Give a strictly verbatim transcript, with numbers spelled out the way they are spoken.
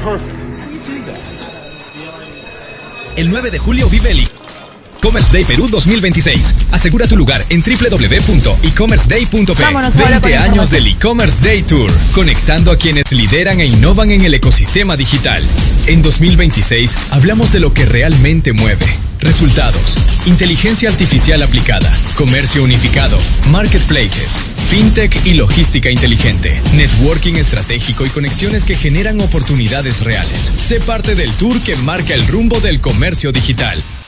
El nueve de julio vive el E-Commerce Day Perú dos mil veintiséis. Asegura tu lugar en doble u doble u doble u punto e commerce day punto p. veinte años del E-Commerce Day Tour, conectando a quienes lideran e innovan en el ecosistema digital. En dos mil veintiséis hablamos de lo que realmente mueve. Resultados, inteligencia artificial aplicada, comercio unificado, marketplaces, fintech y logística inteligente, networking estratégico y conexiones que generan oportunidades reales. Sé parte del tour que marca el rumbo del comercio digital.